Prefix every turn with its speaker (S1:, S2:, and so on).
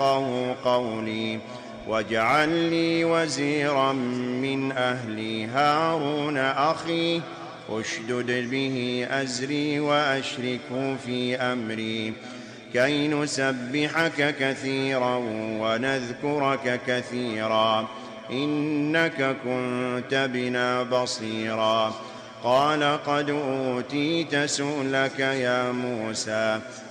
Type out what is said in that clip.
S1: يفقهوا قولي واجعل لي وزيرا من أهلي هارون أخي اشدد به أزري وأشركه في أمري كي نسبحك كثيرا ونذكرك كثيرا إنك كنت بنا بصيرا قال قد أوتيت سؤلك يا موسى